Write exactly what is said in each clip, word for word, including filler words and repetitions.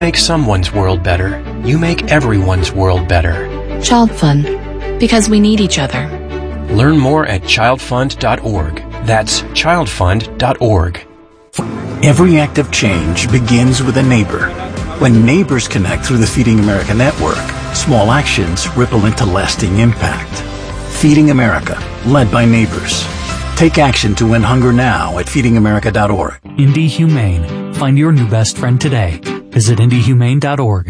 Make someone's world better. You make everyone's world better. Child Fund, because we need each other. Learn more at child fund dot org. That's child fund dot org. Every act of change begins with a neighbor. When neighbors connect through the Feeding America network, small actions ripple into lasting impact. Feeding America, led by neighbors. Take action to end hunger now at feeding america dot org. Indy Humane. Find your new best friend today. Visit indy humane dot org.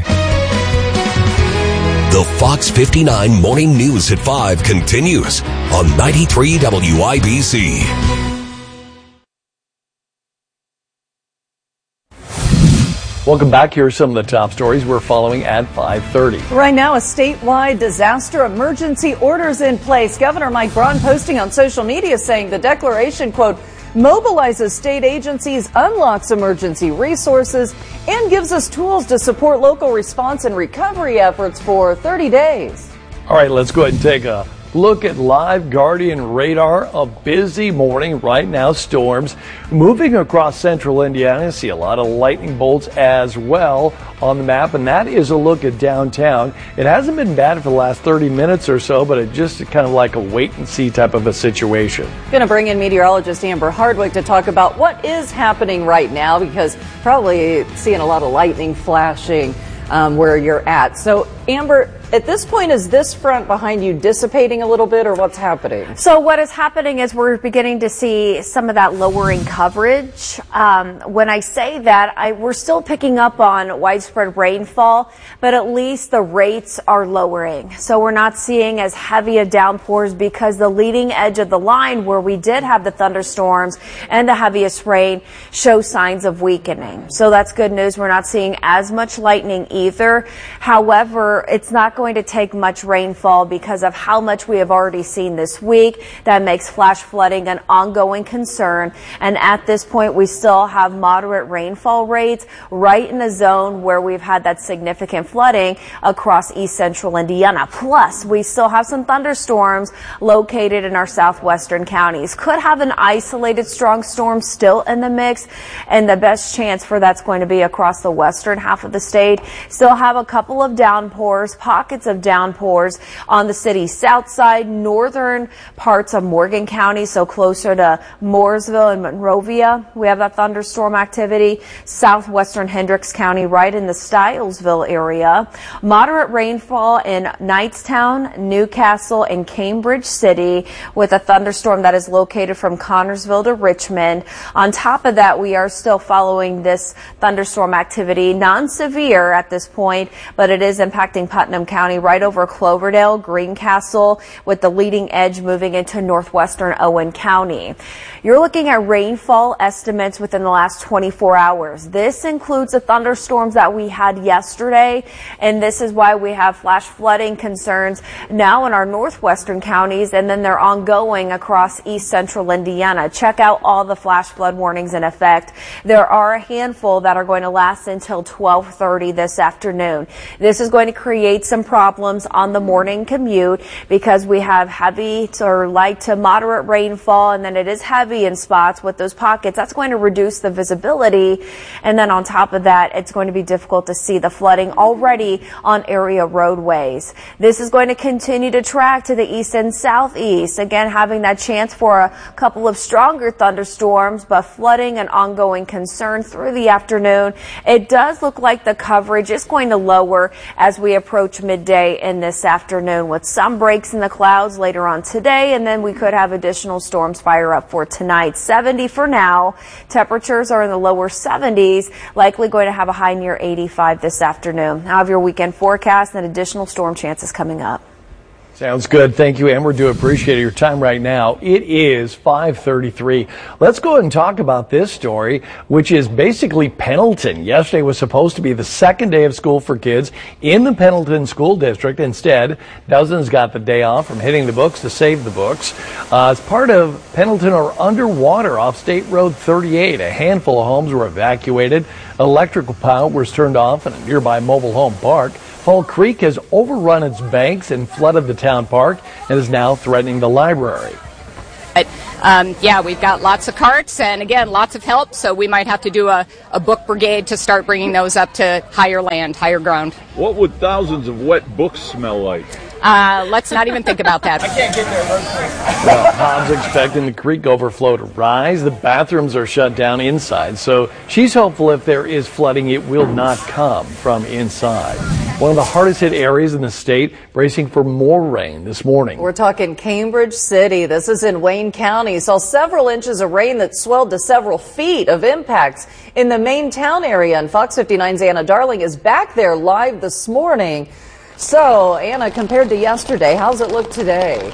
The Fox fifty-nine Morning News at five continues on ninety-three W I B C. Welcome back. Here are some of the top stories we're following at five thirty. Right now, a statewide disaster emergency order is in place. Governor Mike Braun posting on social media saying the declaration, quote, mobilizes state agencies, unlocks emergency resources, and gives us tools to support local response and recovery efforts for thirty days. All right, let's go ahead and take a look at live Guardian radar. A busy morning right now. Storms moving across central Indiana. See a lot of lightning bolts as well on the map, and that is a look at downtown. It hasn't been bad for the last thirty minutes or so, but it just kind of like a wait and see type of a situation. Going to bring in meteorologist Amber Hardwick to talk about what is happening right now, because probably seeing a lot of lightning flashing um, where you're at. So Amber, at this point, is this front behind you dissipating a little bit, or what's happening? So what is happening is we're beginning to see some of that lowering coverage. Um, when I say that, I, we're still picking up on widespread rainfall, but at least the rates are lowering. So we're not seeing as heavy a downpours, because the leading edge of the line where we did have the thunderstorms and the heaviest rain shows signs of weakening. So that's good news. We're not seeing as much lightning either. However, it's not going to take much rainfall because of how much we have already seen this week. That makes flash flooding an ongoing concern. And at this point, we still have moderate rainfall rates right in the zone where we've had that significant flooding across east central Indiana. Plus, we still have some thunderstorms located in our southwestern counties. Could have an isolated strong storm still in the mix, and the best chance for that's going to be across the western half of the state. Still have a couple of downpours, pockets of downpours on the city's south side, northern parts of Morgan County, so closer to Mooresville and Monrovia. We have that thunderstorm activity. Southwestern Hendricks County, right in the Stylesville area. Moderate rainfall in Knightstown, Newcastle, and Cambridge City, with a thunderstorm that is located from Connorsville to Richmond. On top of that, we are still following this thunderstorm activity, non-severe at this point, but it is impacting Putnam County, right over Cloverdale, Greencastle, with the leading edge moving into northwestern Owen County. You're looking at rainfall estimates within the last twenty-four hours. This includes the thunderstorms that we had yesterday, and this is why we have flash flooding concerns now in our northwestern counties, and then they're ongoing across east central Indiana. Check out all the flash flood warnings in effect. There are a handful that are going to last until twelve thirty this afternoon. This is going to create some problems on the morning commute because we have heavy to or light to moderate rainfall, and then it is heavy in spots with those pockets. That's going to reduce the visibility, and then on top of that, it's going to be difficult to see the flooding already on area roadways. This is going to continue to track to the east and southeast, again having that chance for a couple of stronger thunderstorms, but flooding an ongoing concern through the afternoon. It does look like the coverage is going to lower as we approach midday in this afternoon, with some breaks in the clouds later on today, and then we could have additional storms fire up for tonight. seventy for now. Temperatures are in the lower seventies, likely going to have a high near eighty-five this afternoon. Now have your weekend forecast and additional storm chances coming up. Sounds good. Thank you, Amber. Do appreciate your time right now. It is five thirty-three. Let's go ahead and talk about this story, which is basically Pendleton. Yesterday was supposed to be the second day of school for kids in the Pendleton School District. Instead, dozens got the day off from hitting the books to save the books. Uh, as part of Pendleton are underwater off State Road thirty-eight. A handful of homes were evacuated. Electrical power was turned off in a nearby mobile home park. Fall Creek has overrun its banks and flooded the town park and is now threatening the library. But um, yeah, we've got lots of carts and, again, lots of help, so we might have to do a, a book brigade to start bringing those up to higher land, higher ground. What would thousands of wet books smell like? Uh, let's not even think about that. I can't get there real quick. Well, Hobbs expecting the creek overflow to rise. The bathrooms are shut down inside, so she's hopeful if there is flooding, it will not come from inside. One of the hardest hit areas in the state bracing for more rain this morning. We're talking Cambridge City. This is in Wayne County. Saw several inches of rain that swelled to several feet of impacts in the main town area. And Fox fifty-nine's Anna Darling is back there live this morning. So, Anna, compared to yesterday, how's it look today?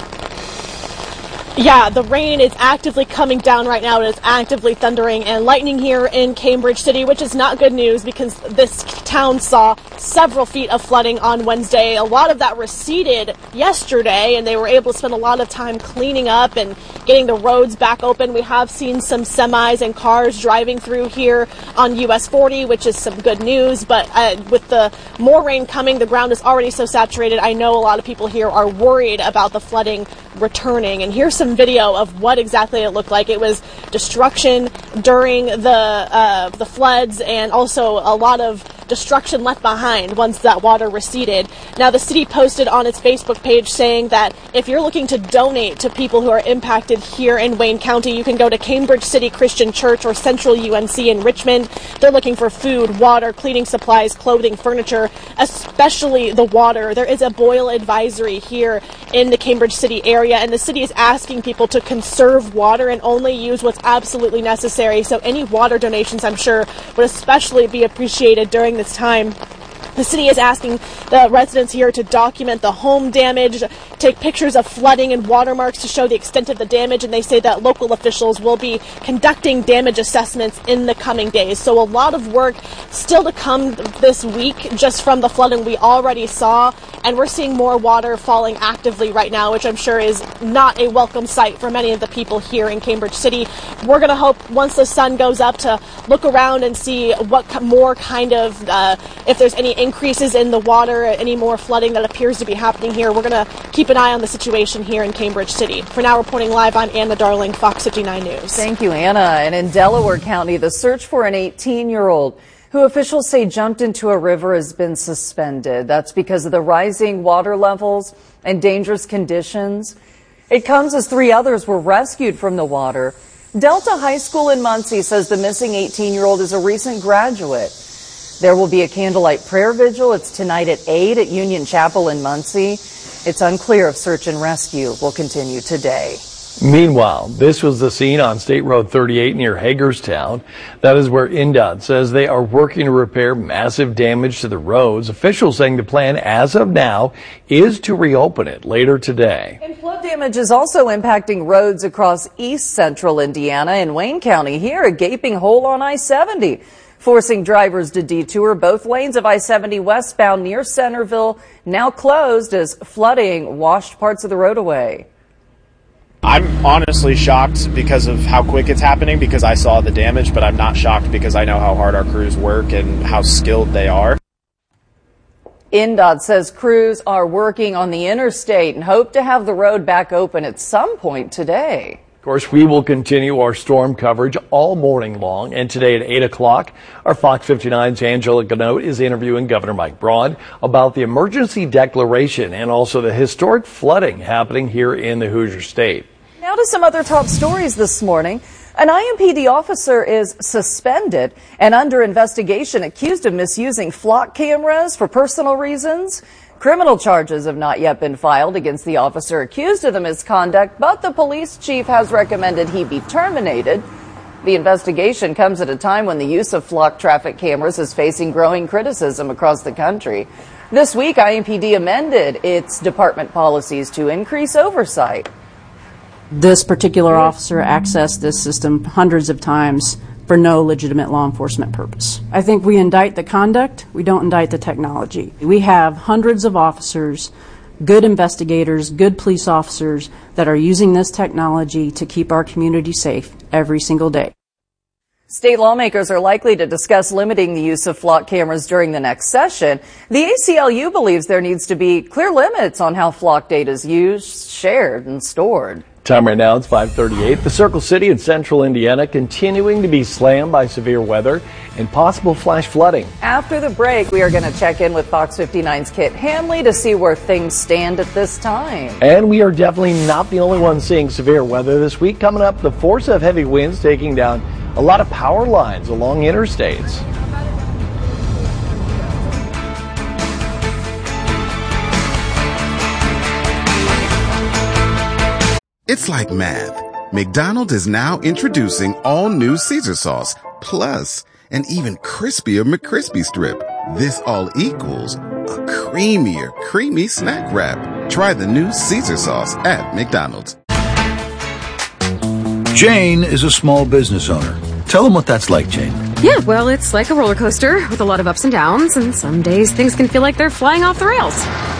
Yeah, the rain is actively coming down right now. It is actively thundering and lightning here in Cambridge City, which is not good news because this town saw several feet of flooding on Wednesday. A lot of that receded yesterday, and they were able to spend a lot of time cleaning up and getting the roads back open. We have seen some semis and cars driving through here on U S forty, which is some good news. But uh, with the more rain coming, the ground is already so saturated. I know a lot of people here are worried about the flooding returning. And here's some video of what exactly it looked like. It was destruction during the uh, the floods, and also a lot of destruction left behind once that water receded. Now, the city posted on its Facebook page saying that if you're looking to donate to people who are impacted here in Wayne County, you can go to Cambridge City Christian Church or Central U N C in Richmond. They're looking for food, water, cleaning supplies, clothing, furniture, especially the water. There is a boil advisory here in the Cambridge City area, and the city is asking people to conserve water and only use what's absolutely necessary. So any water donations, I'm sure, would especially be appreciated during this time. The city is asking the residents here to document the home damage, take pictures of flooding and watermarks to show the extent of the damage, and they say that local officials will be conducting damage assessments in the coming days. So a lot of work still to come this week just from the flooding we already saw, and we're seeing more water falling actively right now, which I'm sure is not a welcome sight for many of the people here in Cambridge City. We're going to hope once the sun goes up to look around and see what more kind of, uh, if there's any increases in the water, any more flooding that appears to be happening here. We're going to keep an eye on the situation here in Cambridge City. For now, reporting live, I'm Anna Darling, Fox fifty-nine News. Thank you, Anna. And in Delaware County, the search for an eighteen-year-old who officials say jumped into a river has been suspended. That's because of the rising water levels and dangerous conditions. It comes as three others were rescued from the water. Delta High School in Muncie says the missing eighteen-year-old is a recent graduate. There will be a candlelight prayer vigil. It's tonight at eight at Union Chapel in Muncie. It's unclear if search and rescue will continue today. Meanwhile, this was the scene on State Road thirty-eight near Hagerstown. That is where N D O T says they are working to repair massive damage to the roads. Officials saying the plan as of now is to reopen it later today. And flood damage is also impacting roads across east central Indiana and Wayne County. Here, a gaping hole on I seventy. Forcing drivers to detour both lanes of I seventy westbound near Centerville, now closed as flooding washed parts of the road away. I'm honestly shocked because of how quick it's happening, because I saw the damage, but I'm not shocked because I know how hard our crews work and how skilled they are. N D O T says crews are working on the interstate and hope to have the road back open at some point today. Of course, we will continue our storm coverage all morning long, and today at eight o'clock, our Fox fifty-nine's Angela Ganote is interviewing Governor Mike Braun about the emergency declaration and also the historic flooding happening here in the Hoosier State. Now to some other top stories this morning. An I M P D officer is suspended and under investigation accused of misusing flock cameras for personal reasons. Criminal charges have not yet been filed against the officer accused of the misconduct, but the police chief has recommended he be terminated. The investigation comes at a time when the use of flock traffic cameras is facing growing criticism across the country. This week, I M P D amended its department policies to increase oversight. This particular officer accessed this system hundreds of times for no legitimate law enforcement purpose. I think we indict the conduct, we don't indict the technology. We have hundreds of officers, good investigators, good police officers that are using this technology to keep our community safe every single day. State lawmakers are likely to discuss limiting the use of flock cameras during the next session. The A C L U believes there needs to be clear limits on how flock data is used, shared, and stored. Time right now, it's five thirty-eight. The Circle City in central Indiana continuing to be slammed by severe weather and possible flash flooding. After the break, we are going to check in with Fox fifty-nine's Kit Hanley to see where things stand at this time. And we are definitely not the only ones seeing severe weather this week. Coming up, the force of heavy winds taking down a lot of power lines along interstates. It's like math. McDonald's is now introducing all new Caesar sauce, plus an even crispier McCrispy strip. This all equals a creamier, creamy snack wrap. Try the new Caesar sauce at McDonald's. Jane is a small business owner. Tell them what that's like, Jane. Yeah, well, it's like a roller coaster with a lot of ups and downs, and some days things can feel like they're flying off the rails.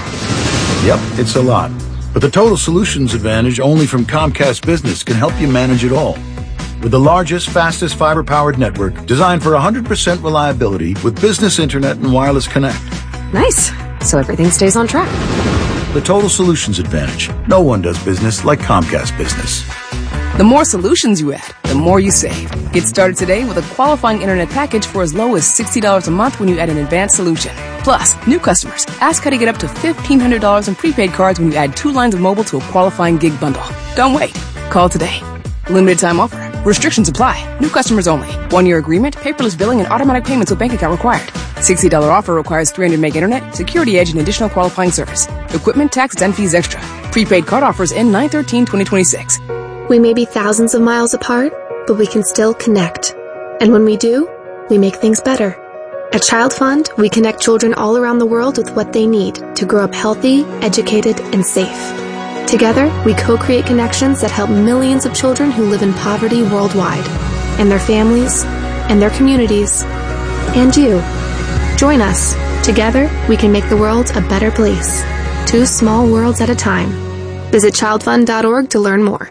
Yep, it's a lot. But the Total Solutions Advantage only from Comcast Business can help you manage it all. With the largest, fastest fiber-powered network designed for one hundred percent reliability with business internet and wireless connect. Nice. So everything stays on track. The Total Solutions Advantage. No one does business like Comcast Business. The more solutions you add, the more you save. Get started today with a qualifying internet package for as low as sixty dollars a month when you add an advanced solution. Plus, new customers, ask how to get up to fifteen hundred dollars in prepaid cards when you add two lines of mobile to a qualifying gig bundle. Don't wait. Call today. Limited time offer. Restrictions apply. New customers only. One-year agreement, paperless billing, and automatic payments with bank account required. sixty dollars offer requires three hundred meg internet, security edge, and additional qualifying service. Equipment, taxes, and fees extra. Prepaid card offers end nine thirteen twenty twenty-six. We may be thousands of miles apart, but we can still connect. And when we do, we make things better. At Child Fund, we connect children all around the world with what they need to grow up healthy, educated, and safe. Together, we co-create connections that help millions of children who live in poverty worldwide, and their families, and their communities, and you. Join us. Together, we can make the world a better place. Two small worlds at a time. Visit child fund dot org to learn more.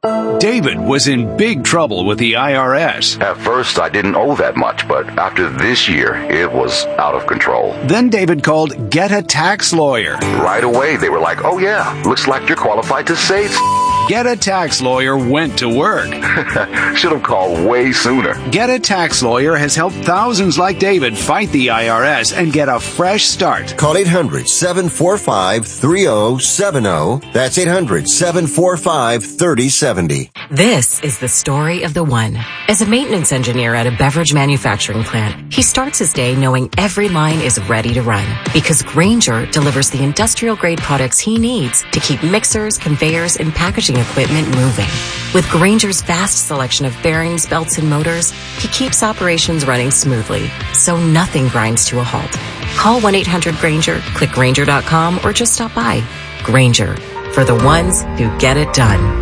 David was in big trouble with the I R S. At first, I didn't owe that much, but after this year, it was out of control. Then David called Get a Tax Lawyer. Right away, they were like, oh yeah, looks like you're qualified to save. Get a Tax Lawyer went to work. Should have called way sooner. Get a Tax Lawyer has helped thousands like David fight the I R S and get a fresh start. Call eight hundred, seven four five, three oh seven oh. That's eight hundred, seven four five, three oh seven oh. This is the story of the one. As a maintenance engineer at a beverage manufacturing plant, he starts his day knowing every line is ready to run because Grainger delivers the industrial-grade products he needs to keep mixers, conveyors, and packaging equipment moving. With Grainger's vast selection of bearings, belts, and motors, he keeps operations running smoothly, so nothing grinds to a halt. Call one eight hundred Grainger, click Grainger dot com, or just stop by. Grainger, for the ones who get it done.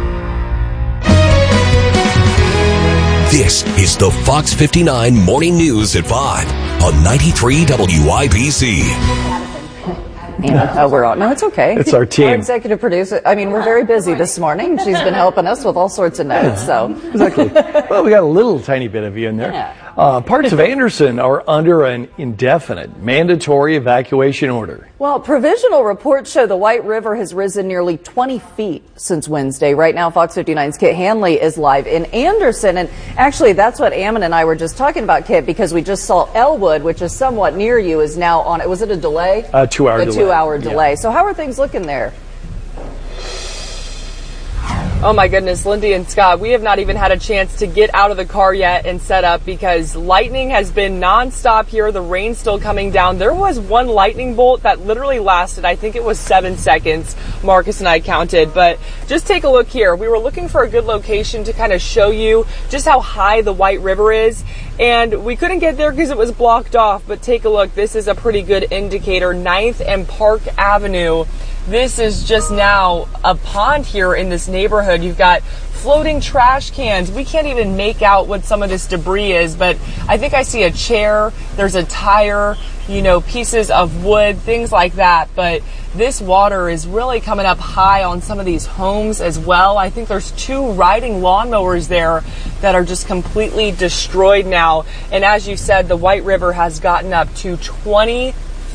This is the Fox fifty-nine Morning News at five on ninety-three W I B C. Yeah, uh, we're on. No, it's okay. It's our team. Our executive producer. I mean, we're very busy this morning. She's been helping us with all sorts of notes. So exactly. Well, we got a little tiny bit of you in there. Yeah. Uh, parts of Anderson are under an indefinite mandatory evacuation order. Well, provisional reports show the White River has risen nearly twenty feet since Wednesday. Right now, Fox fifty-nine's Kit Hanley is live in Anderson. And actually, that's what Ammon and I were just talking about, Kit, because we just saw Elwood, which is somewhat near you, is now on it. Was it a delay? A two-hour delay. A two-hour delay. Yeah. So how are things looking there? Oh my goodness, Lindy and Scott, we have not even had a chance to get out of the car yet and set up because lightning has been nonstop here. The rain's still coming down. There was one lightning bolt that literally lasted, I think it was seven seconds, Marcus and I counted. But just take a look here. We were looking for a good location to kind of show you just how high the White River is. And we couldn't get there because it was blocked off. But take a look. This is a pretty good indicator. ninth and Park Avenue. This is just now a pond here in this neighborhood. You've got floating trash cans. We can't even make out what some of this debris is, but I think I see a chair. There's a tire, you know, pieces of wood, things like that. But this water is really coming up high on some of these homes as well. I think there's two riding lawnmowers there that are just completely destroyed now. And as you said, the White River has gotten up to twenty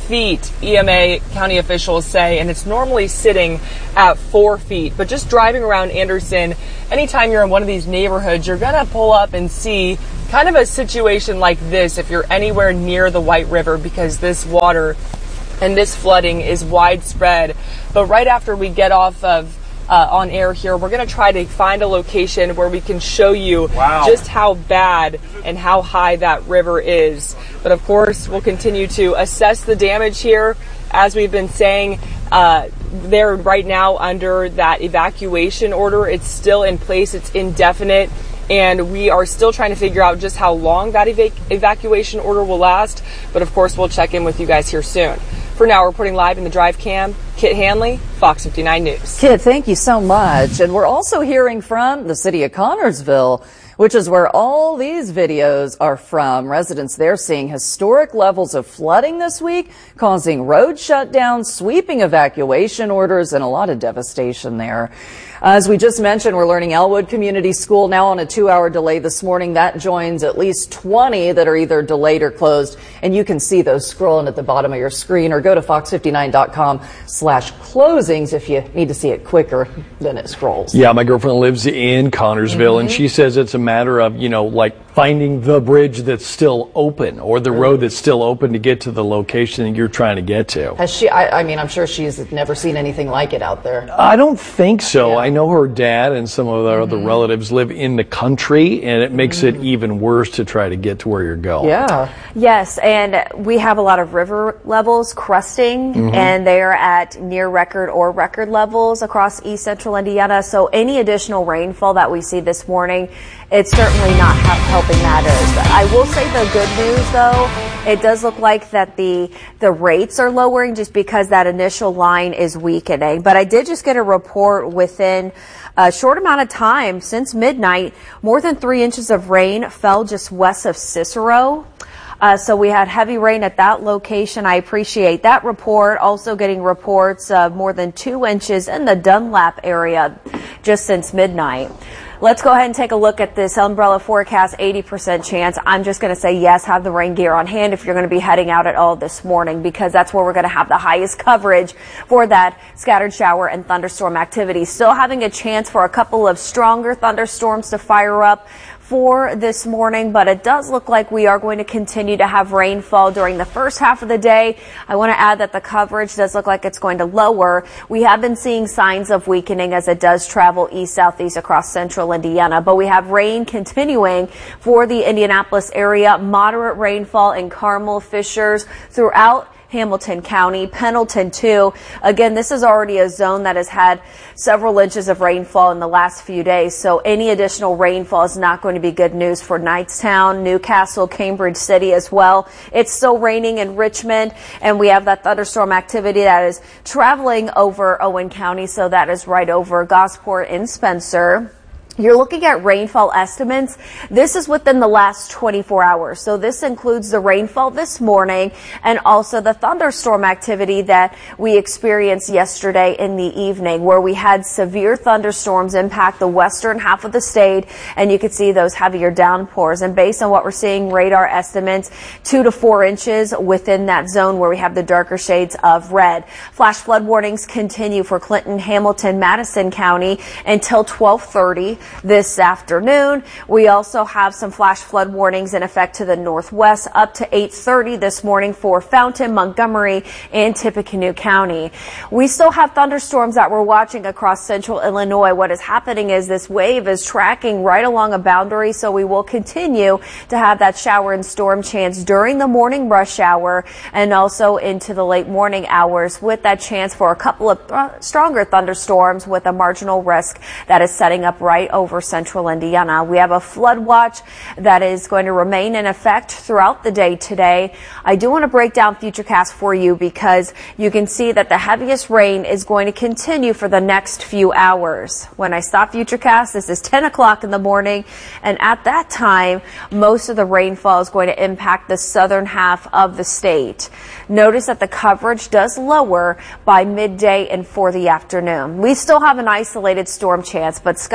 feet, E M A county officials say, and it's normally sitting at four feet. But just driving around Anderson, anytime you're in one of these neighborhoods, you're going to pull up and see kind of a situation like this if you're anywhere near the White River, because this water and this flooding is widespread. But right after we get off of uh, on air here, we're going to try to find a location where we can show you wow. just how bad and how high that river is. But of course, we'll continue to assess the damage here. As we've been saying, uh, they're right now under that evacuation order. It's still in place. It's indefinite. And we are still trying to figure out just how long that evac- evacuation order will last. But of course, we'll check in with you guys here soon. For now, reporting live in the Drive Cam, Kit Hanley, Fox fifty-nine News. Kit, thank you so much. And we're also hearing from the city of Connorsville, which is where all these videos are from. Residents there seeing historic levels of flooding this week, causing road shutdowns, sweeping evacuation orders, and a lot of devastation there. As we just mentioned, we're learning Elwood Community School now on a two-hour delay this morning. That joins at least twenty that are either delayed or closed. And you can see those scrolling at the bottom of your screen, or go to fox fifty-nine dot com slash closings if you need to see it quicker than it scrolls. Yeah, my girlfriend lives in Connorsville, mm-hmm. and she says it's a matter of, you know, like finding the bridge that's still open or the road that's still open to get to the location that you're trying to get to. Has she, I, I mean, I'm sure she's never seen anything like it out there. I don't think so. Yeah. I know her dad and some of their mm-hmm. other relatives live in the country, and it makes mm-hmm. it even worse to try to get to where you're going. Yeah. Yes, and we have a lot of river levels crusting, mm-hmm. and they are at near record or record levels across east central Indiana. So any additional rainfall that we see this morning, it's certainly not helping matters. I will say the good news, though, it does look like that the the rates are lowering just because that initial line is weakening. But I did just get a report within a short amount of time since midnight, more than three inches of rain fell just west of Cicero. Uh, so we had heavy rain at that location. I appreciate that report. Also getting reports of more than two inches in the Dunlap area just since midnight. Let's go ahead and take a look at this umbrella forecast, eighty percent chance. I'm just going to say yes, have the rain gear on hand if you're going to be heading out at all this morning, because that's where we're going to have the highest coverage for that scattered shower and thunderstorm activity. Still having a chance for a couple of stronger thunderstorms to fire up for this morning, but it does look like we are going to continue to have rainfall during the first half of the day. I want to add that the coverage does look like it's going to lower. We have been seeing signs of weakening as it does travel east southeast across central Indiana, but we have rain continuing for the Indianapolis area, moderate rainfall in Carmel, Fishers, throughout Hamilton County, Pendleton too. Again, this is already a zone that has had several inches of rainfall in the last few days, so any additional rainfall is not going to be good news for Knightstown, Newcastle, Cambridge City as well. It's still raining in Richmond, and we have that thunderstorm activity that is traveling over Owen County, so that is right over Gosport and Spencer. You're looking at rainfall estimates. This is within the last twenty-four hours. So this includes the rainfall this morning and also the thunderstorm activity that we experienced yesterday in the evening, where we had severe thunderstorms impact the western half of the state, and you could see those heavier downpours. And based on what we're seeing, radar estimates two to four inches within that zone where we have the darker shades of red. Flash flood warnings continue for Clinton, Hamilton, Madison County until twelve thirty. This afternoon. We also have some flash flood warnings in effect to the northwest up to eight thirty this morning for Fountain, Montgomery, and Tippecanoe County. We still have thunderstorms that we're watching across central Illinois. What is happening is this wave is tracking right along a boundary, so we will continue to have that shower and storm chance during the morning rush hour and also into the late morning hours, with that chance for a couple of th- stronger thunderstorms with a marginal risk that is setting up right over central Indiana. We have a flood watch that is going to remain in effect throughout the day today. I do want to break down Futurecast for you because you can see that the heaviest rain is going to continue for the next few hours. When I stop Futurecast, this is ten o'clock in the morning, and at that time, most of the rainfall is going to impact the southern half of the state. Notice that the coverage does lower by midday and for the afternoon. We still have an isolated storm chance, but skies are going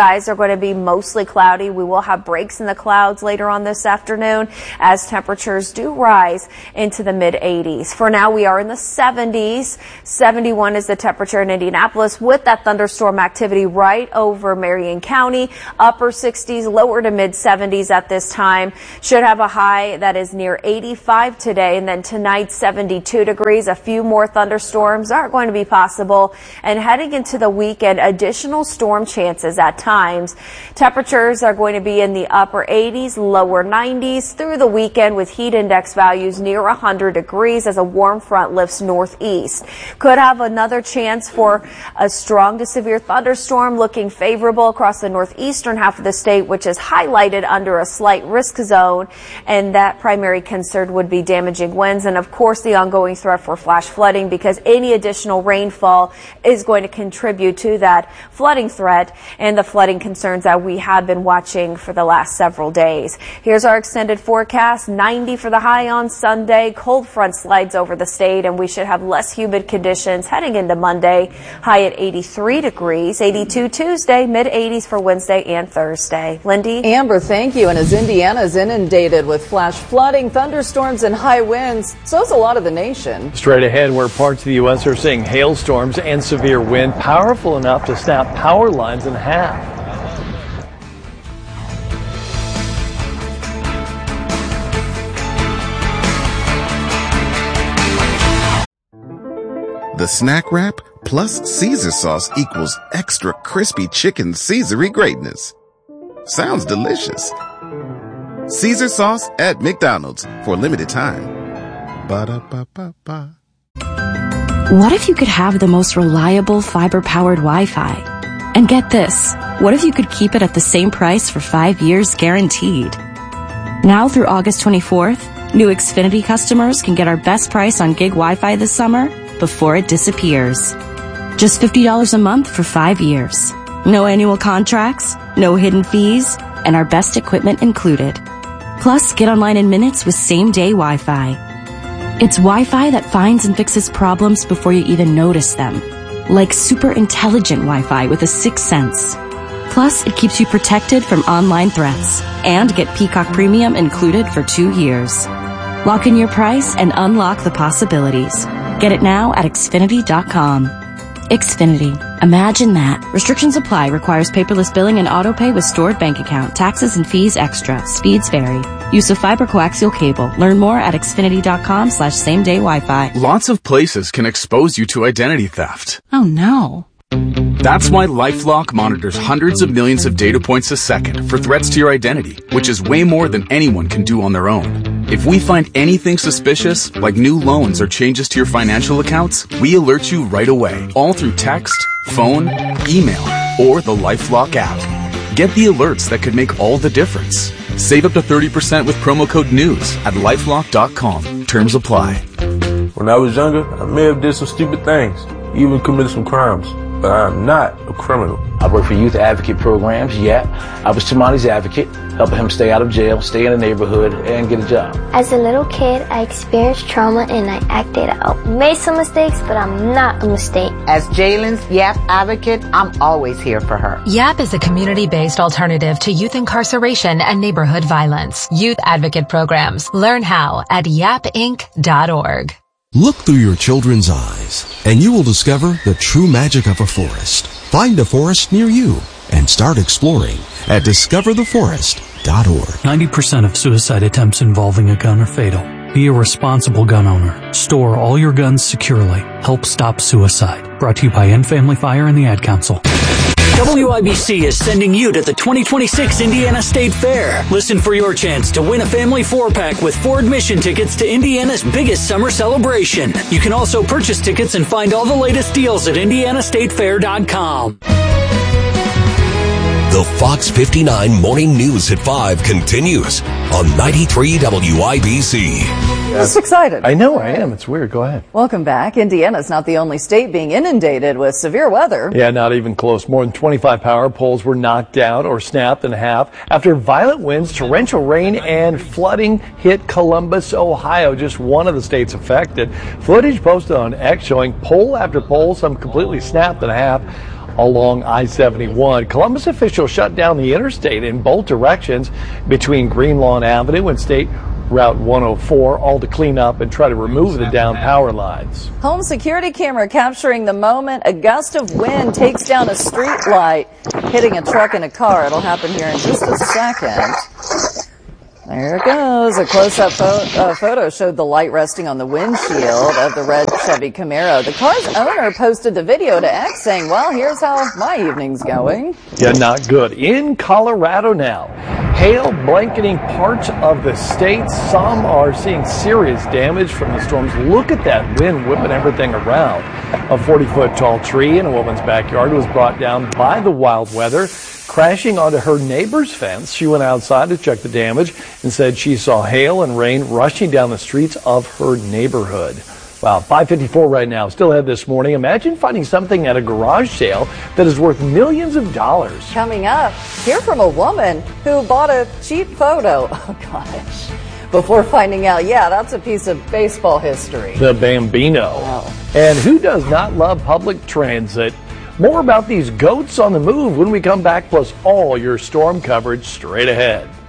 going to be mostly cloudy. We will have breaks in the clouds later on this afternoon as temperatures do rise into the mid eighties. For now, we are in the seventies. seventy-one is the temperature in Indianapolis with that thunderstorm activity right over Marion County. Upper sixties, lower to mid seventies at this time. Should have a high that is near eighty-five today, and then tonight seventy-two degrees. A few more thunderstorms are going to be possible, and heading into the weekend, additional storm chances at times. Temperatures are going to be in the upper eighties, lower nineties through the weekend with heat index values near one hundred degrees as a warm front lifts northeast. Could have another chance for a strong to severe thunderstorm, looking favorable across the northeastern half of the state, which is highlighted under a slight risk zone, and that primary concern would be damaging winds and of course the ongoing threat for flash flooding, because any additional rainfall is going to contribute to that flooding threat and the flooding concerns that we have been watching for the last several days. Here's our extended forecast. ninety for the high on Sunday. Cold front slides over the state, and we should have less humid conditions heading into Monday. High at eighty-three degrees. eighty-two Tuesday, mid eighties for Wednesday and Thursday. Lindy? Amber, thank you. And as Indiana is inundated with flash flooding, thunderstorms, and high winds, so is a lot of the nation. Straight ahead, where parts of the U S are seeing hailstorms and severe wind, powerful enough to snap power lines in half. The Snack Wrap plus Caesar sauce equals extra crispy chicken Caesar-y greatness. Sounds delicious. Caesar sauce at McDonald's for a limited time. Ba-da-ba-ba-ba. What if you could have the most reliable fiber-powered Wi-Fi? And get this, what if you could keep it at the same price for five years guaranteed? Now through August twenty-fourth, new Xfinity customers can get our best price on gig Wi-Fi this summer before it disappears. Just fifty dollars a month for five years. No annual contracts, no hidden fees, and our best equipment included. Plus, get online in minutes with same-day Wi-Fi. It's Wi-Fi that finds and fixes problems before you even notice them. Like super intelligent Wi-Fi with a sixth sense. Plus, it keeps you protected from online threats. And get Peacock Premium included for two years. Lock in your price and unlock the possibilities. Get it now at Xfinity dot com. Xfinity. Imagine that. Restrictions apply. Requires paperless billing and autopay with stored bank account. Taxes and fees extra. Speeds vary. Use of fiber coaxial cable. Learn more at Xfinity dot com slash same day Wi-Fi. Lots of places can expose you to identity theft. Oh no. That's why LifeLock monitors hundreds of millions of data points a second for threats to your identity, which is way more than anyone can do on their own. If we find anything suspicious, like new loans or changes to your financial accounts, we alert you right away, all through text, phone, email, or the LifeLock app. Get the alerts that could make all the difference. Save up to thirty percent with promo code NEWS at lifelock dot com. Terms apply. When I was younger, I may have did some stupid things, even committed some crimes. But I'm not a criminal. I work for youth advocate programs, yeah. I was Tamani's advocate, helping him stay out of jail, stay in the neighborhood, and get a job. As a little kid, I experienced trauma and I acted out. Made some mistakes, but I'm not a mistake. As Jalen's YAP advocate, I'm always here for her. YAP is a community-based alternative to youth incarceration and neighborhood violence. Youth advocate programs. Learn how at yap inc dot org. Look through your children's eyes, and you will discover the true magic of a forest. Find a forest near you and start exploring at discover the forest dot org. ninety percent of suicide attempts involving a gun are fatal. Be a responsible gun owner. Store all your guns securely. Help stop suicide. Brought to you by End Family Fire and the Ad Council. W I B C is sending you to the twenty twenty-six Indiana State Fair. Listen for your chance to win a family four-pack with four admission tickets to Indiana's biggest summer celebration. You can also purchase tickets and find all the latest deals at indiana state fair dot com. The Fox fifty-nine Morning News at five continues on ninety-three W I B C. Just excited. I know I am. It's weird. Go ahead. Welcome back. Indiana's not the only state being inundated with severe weather. Yeah, not even close. More than twenty-five power poles were knocked down or snapped in half after violent winds, torrential rain, and flooding hit Columbus, Ohio, just one of the states affected. Footage posted on X showing pole after pole, some completely snapped in half. along I seventy-one. Columbus officials shut down the interstate in both directions between Greenlawn Avenue and State Route one oh four, all to clean up and try to remove the down power lines. Home security camera capturing the moment a gust of wind takes down a street light, hitting a truck and a car. It'll happen here in just a second. There it goes. A close-up pho- uh, photo showed the light resting on the windshield of the red Chevy Camaro. The car's owner posted the video to X saying, well, here's how my evening's going. Yeah, not good. In Colorado now, hail blanketing parts of the state. Some are seeing serious damage from the storms. Look at that wind whipping everything around. A forty-foot tall tree in a woman's backyard was brought down by the wild weather, crashing onto her neighbor's fence. She went outside to check the damage and said she saw hail and rain rushing down the streets of her neighborhood. Wow, five fifty-four right now. Still ahead this morning. Imagine finding something at a garage sale that is worth millions of dollars. Coming up, hear from a woman who bought a cheap photo. Oh, gosh. Before finding out, yeah, that's a piece of baseball history. The Bambino. Oh. And who does not love public transit? More about these goats on the move when we come back, plus all your storm coverage straight ahead.